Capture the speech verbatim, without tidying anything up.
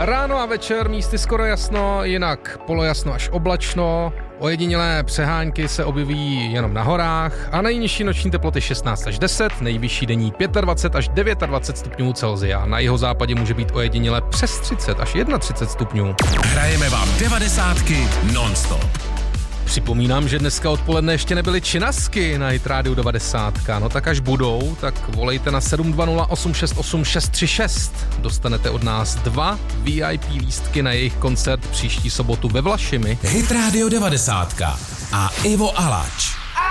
Ráno a večer místy skoro jasno, jinak polojasno až oblačno. Ojedinělé přehánky se objeví jenom na horách a nejnižší noční teploty šestnáct až deset, nejvyšší denní dvacet pět až dvacet devět stupňů Celsia. Na jihozápadě může být ojediněle přes třicet až třicet jedna stupňů. Hrajeme vám devadesátky non-stop. Připomínám, že dneska odpoledne ještě nebyly činasky na Hit Radio devadesát. No tak až budou, tak volejte na sedm dva nula osm šest osm šest tři šest. Dostanete od nás dva V I P lístky na jejich koncert příští sobotu ve Vlašimi. Hit Radio devadesát a Ivo Alač.